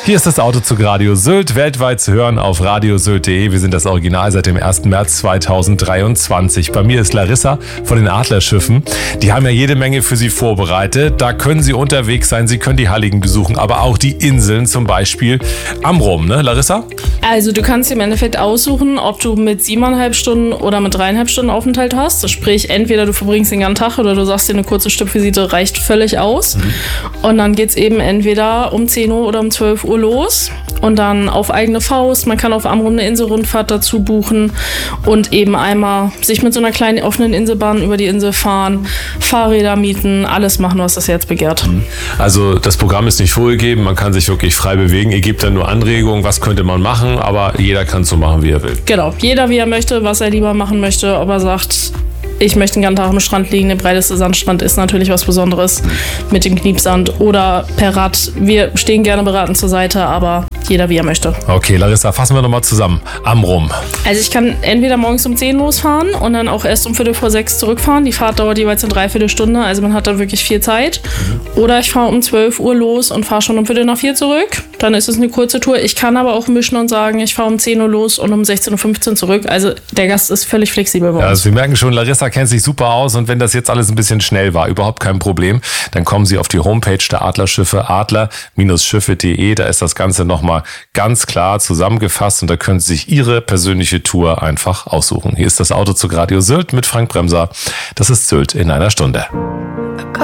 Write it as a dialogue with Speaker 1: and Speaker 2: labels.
Speaker 1: Hier ist das Autozug Radio Sylt, weltweit zu hören auf radiosylt.de. Wir sind das Original seit dem 1. März 2023. Bei mir ist Larissa von den Adlerschiffen. Die haben ja jede Menge für Sie vorbereitet. Da können Sie unterwegs sein, Sie können die Halligen besuchen, aber auch die Inseln, zum Beispiel Amrum, ne, Larissa?
Speaker 2: Also du kannst im Endeffekt aussuchen, ob du mit 7,5 Stunden oder mit 3,5 Stunden Aufenthalt hast. Sprich, entweder du verbringst den ganzen Tag oder du sagst dir, eine kurze Stippvisite reicht völlig aus. Und dann geht's eben entweder um 10 Uhr oder um 12 Uhr los und dann auf eigene Faust. Man kann auf Amrum eine Inselrundfahrt dazu buchen und eben einmal sich mit so einer kleinen offenen Inselbahn über die Insel fahren, Fahrräder mieten, alles machen, was das Herz begehrt.
Speaker 1: Also das Programm ist nicht vorgegeben, man kann sich wirklich frei bewegen. Ihr gebt dann nur Anregungen, was könnte man machen, aber jeder kann es so machen, wie er will.
Speaker 2: Genau, jeder wie er möchte, was er lieber machen möchte, ob er sagt, ich möchte den ganzen Tag am Strand liegen. Der breiteste Sandstrand ist natürlich was Besonderes mit dem Kniepsand oder per Rad. Wir stehen gerne beratend zur Seite, aber jeder wie er möchte.
Speaker 1: Okay, Larissa, fassen wir nochmal zusammen. Amrum.
Speaker 2: Also ich kann entweder morgens um 10 losfahren und dann auch erst um 5:45 zurückfahren. Die Fahrt dauert jeweils eine Dreiviertelstunde, also man hat da wirklich viel Zeit. Oder ich fahre um 12 Uhr los und fahre schon um 3:45 zurück. Dann ist es eine kurze Tour. Ich kann aber auch mischen und sagen, ich fahre um 10 Uhr los und um 16:15 Uhr zurück. Also der Gast ist völlig flexibel bei uns.
Speaker 1: Ja, also Sie merken schon, Larissa kennt sich super aus und wenn das jetzt alles ein bisschen schnell war, überhaupt kein Problem, dann kommen Sie auf die Homepage der Adlerschiffe, adler-schiffe.de, da ist das Ganze nochmal ganz klar zusammengefasst und da können Sie sich Ihre persönliche Tour einfach aussuchen. Hier ist das Autozug Radio Sylt mit Frank Bremser. Das ist Sylt in einer Stunde.